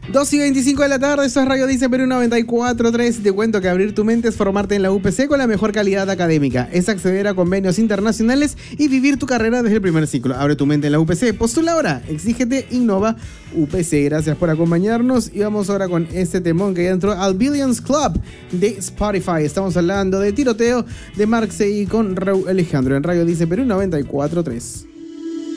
2:25 de la tarde, esto es Radio Dice Perú 94.3. Te cuento que abrir tu mente es formarte en la UPC con la mejor calidad académica. Es acceder a convenios internacionales y vivir tu carrera desde el primer ciclo. Abre tu mente en la UPC. Postula ahora. Exígete, innova. UPC, gracias por acompañarnos. Y vamos ahora con este temón que ya entró al Billions Club de Spotify. Estamos hablando de Tiroteo de Marxey con Raúl Alejandro en Radio Dice Perú 94.3.